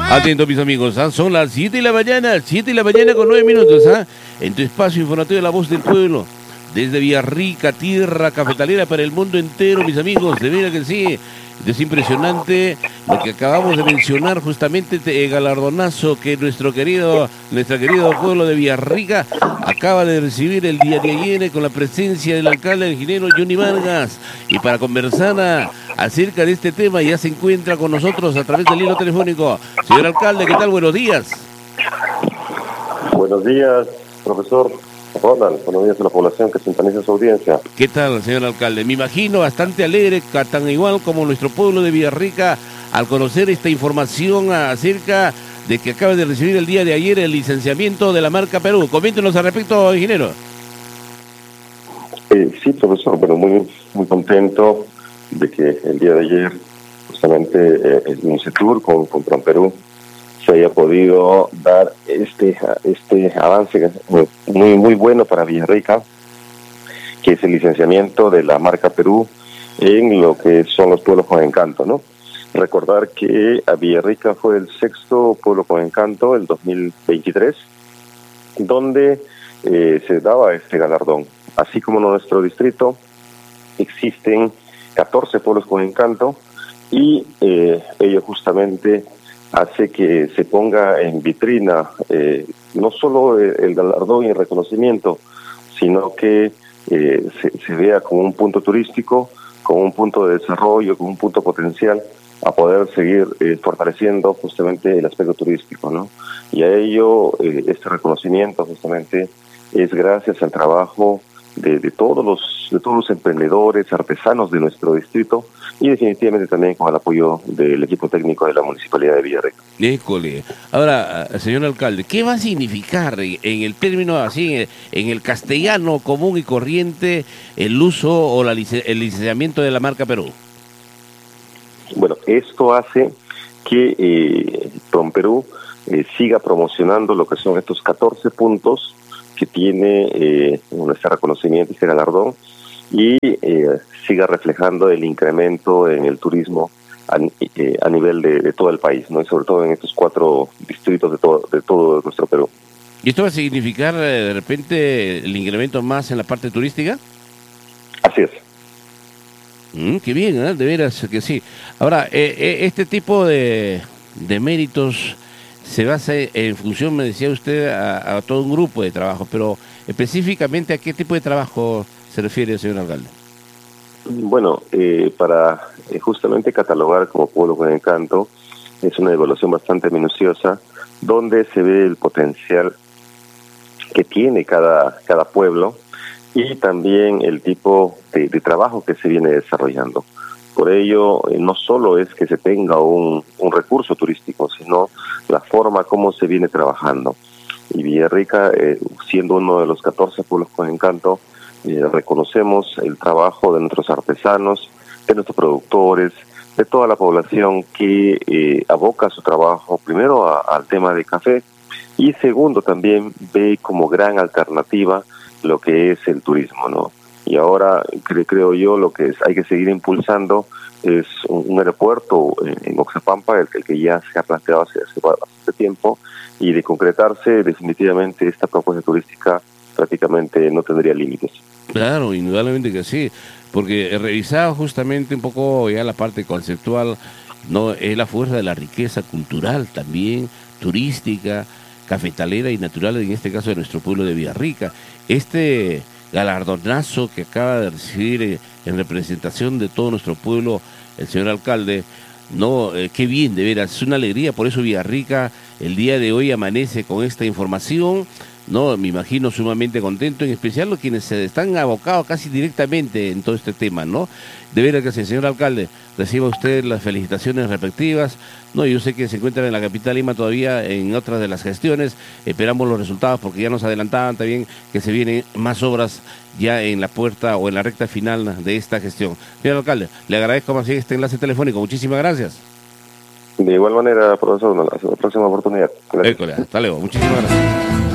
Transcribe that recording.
Atento, mis amigos, son las 7 de la mañana, 7 de la mañana con 9 minutos, en tu espacio informativo de La Voz del Pueblo, desde Villarrica, tierra cafetalera para el mundo entero, mis amigos, de veras que sí. Es impresionante lo que acabamos de mencionar, justamente el galardonazo que nuestro querido pueblo de Villarrica acaba de recibir el día de ayer con la presencia del alcalde, el ingeniero Johnny Vargas. Y para conversar acerca de este tema ya se encuentra con nosotros a través del hilo telefónico. Señor alcalde, ¿qué tal? Buenos días. Buenos días, profesor Ronald. Buenos días a la población que sintoniza su audiencia. ¿Qué tal, señor alcalde? Me imagino bastante alegre, tan igual como nuestro pueblo de Villarrica, al conocer esta información acerca de que acaba de recibir el día de ayer el licenciamiento de la marca Perú. Coméntenos al respecto, ingeniero. Sí, profesor, bueno, muy contento de que el día de ayer, justamente, el Micetur con Perú se haya podido dar este avance muy bueno para Villarrica, que es el licenciamiento de la marca Perú en lo que son los pueblos con encanto, ¿no? Recordar que a Villarrica fue el 6º pueblo con encanto, el 2023, donde se daba este galardón. Así como en nuestro distrito existen 14 pueblos con encanto y ello justamente hace que se ponga en vitrina no solo el galardón y el reconocimiento, sino que se vea como un punto turístico, como un punto de desarrollo, como un punto potencial a poder seguir fortaleciendo justamente el aspecto turístico, ¿no? Y a ello este reconocimiento justamente es gracias al trabajo de todos los emprendedores, artesanos de nuestro distrito y definitivamente también con el apoyo del equipo técnico de la Municipalidad de Villarrica. École. Ahora, señor alcalde, ¿qué va a significar en el término así, en el castellano común y corriente, el uso o el licenciamiento de la marca Perú? Bueno, esto hace que PROMPERÚ siga promocionando lo que son estos 14 puntos que tiene nuestro reconocimiento y este galardón y siga reflejando el incremento en el turismo a nivel de todo el país, ¿no? Y sobre todo en estos 4 distritos de todo nuestro Perú. ¿Y esto va a significar de repente el incremento más en la parte turística? Así es. Qué bien, de veras que sí. Ahora, este tipo de méritos se basa en función, me decía usted, a todo un grupo de trabajo, pero específicamente ¿a qué tipo de trabajo se refiere, señor alcalde? Bueno, para justamente catalogar como pueblo con encanto, es una evaluación bastante minuciosa, donde se ve el potencial que tiene cada pueblo y también el tipo de trabajo que se viene desarrollando. Por ello, no solo es que se tenga un recurso turístico, sino la forma como se viene trabajando. Y Villarrica, siendo uno de los 14 pueblos con encanto, reconocemos el trabajo de nuestros artesanos, de nuestros productores, de toda la población que aboca su trabajo primero al tema de café y segundo también ve como gran alternativa lo que es el turismo, ¿no? Y ahora creo yo lo que hay que seguir impulsando es un aeropuerto en Oxapampa, el que ya se ha planteado hace bastante tiempo, y de concretarse definitivamente esta propuesta turística prácticamente no tendría límites. Claro, indudablemente que sí, porque he revisado justamente un poco ya la parte conceptual, no es la fuerza de la riqueza cultural también, turística, cafetalera y natural, en este caso de nuestro pueblo de Villarrica. Este galardonazo que acaba de recibir en representación de todo nuestro pueblo el señor alcalde, no, qué bien, de veras, es una alegría, por eso Villarrica el día de hoy amanece con esta información, no, me imagino sumamente contento, en especial los quienes se están abocados casi directamente en todo este tema, ¿no? De veras que señor alcalde, reciba usted las felicitaciones respectivas, no, yo sé que se encuentra en la capital Lima todavía en otras de las gestiones, esperamos los resultados porque ya nos adelantaban también que se vienen más obras ya en la puerta o en la recta final de esta gestión. Señor alcalde, le agradezco más bien este enlace telefónico, muchísimas gracias. De igual manera, profesor, hasta la próxima oportunidad. Hasta luego, muchísimas gracias.